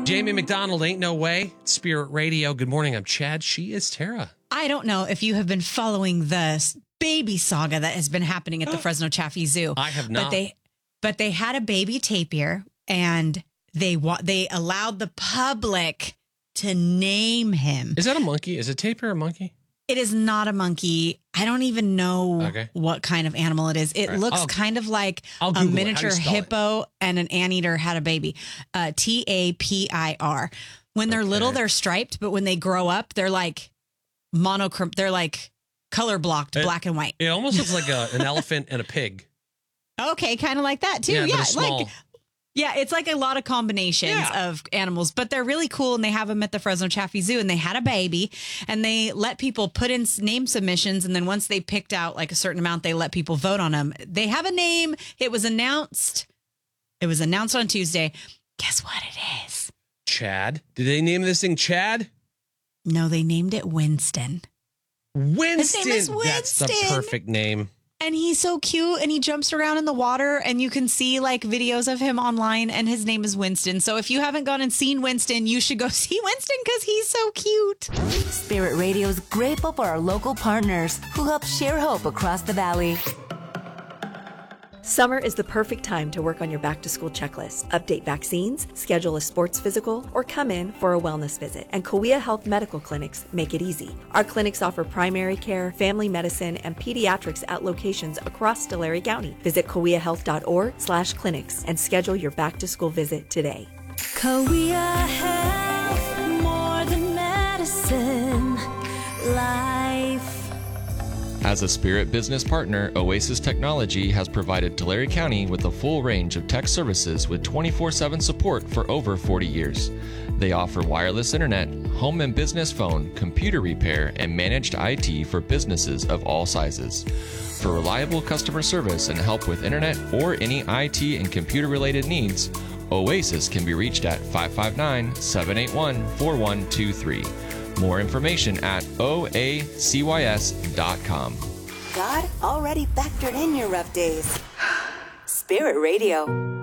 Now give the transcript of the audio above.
Jamie McDonald, Ain't No Way, Spirit Radio. Good morning. I'm Chad. She is Tara. I don't know if you have been following the baby saga that has been happening at the Fresno Chaffee Zoo. I have not. But they had a baby tapir, and they allowed the public to name him. Is that a monkey? Is a tapir a monkey? It is not a monkey. I don't even know what kind of animal it is. It looks kind of like a miniature hippo and an anteater had a baby. Tapir. When they're little, they're striped, but when they grow up, they're like monochrome. They're like color blocked, black and white. It almost looks like an elephant and a pig. Okay, kind of like that too. Yeah, small. It's like a lot of combinations of animals, but they're really cool, and they have them at the Fresno Chaffee Zoo, and they had a baby, and they let people put in name submissions, and then once they picked out like a certain amount, they let people vote on them. They have a name. It was announced on Tuesday. Guess what it is? Chad. Did they name this thing Chad? No, they named it Winston. Winston. His name is Winston. That's the perfect name. And he's so cute, and he jumps around in the water, and you can see like videos of him online, and his name is Winston. So if you haven't gone and seen Winston, you should go see Winston because he's so cute. Spirit Radio is grateful for our local partners who help share hope across the valley. Summer is the perfect time to work on your back-to-school checklist, update vaccines, schedule a sports physical, or come in for a wellness visit. And Kauai Health Medical Clinics make it easy. Our clinics offer primary care, family medicine, and pediatrics at locations across Tulare County. Visit kauaihealth.org/clinics and schedule your back-to-school visit today. Kauai Health, more than medicine, life. As a Spirit business partner, Oasis Technology has provided Tulare County with a full range of tech services with 24/7 support for over 40 years. They offer wireless internet, home and business phone, computer repair, and managed IT for businesses of all sizes. For reliable customer service and help with internet or any IT and computer-related needs, Oasis can be reached at 559-781-4123. More information at oacys.com. God already factored in your rough days. Spirit Radio.